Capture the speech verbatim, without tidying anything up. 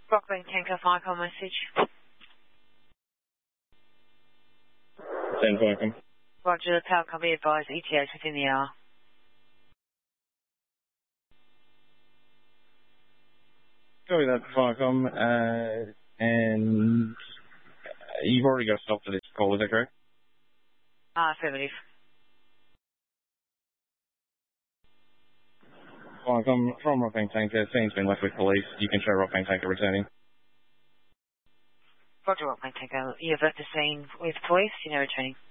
Rockbank Tanker fire call message. Send welcome. Roger, power company advised E T H within the hour. Copy that, Firecom. Uh, and you've already got a stop for this call, is that correct? Ah, uh, affirmative. Firecom, from Rockbank Tanker, scene's been left with police. You can show Rockbank Tanker returning. Roger, Rockbank Tanker. You avert the scene with police, you're now returning.